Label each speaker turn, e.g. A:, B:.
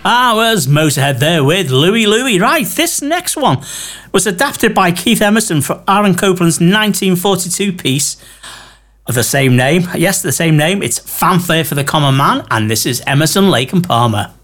A: Was Motorhead there with Louie Louie. Right, this next one was adapted by Keith Emerson for Aaron Copland's 1942 piece of the same name. Yes, the same name. It's Fanfare for the Common Man, and this is Emerson, Lake and Palmer.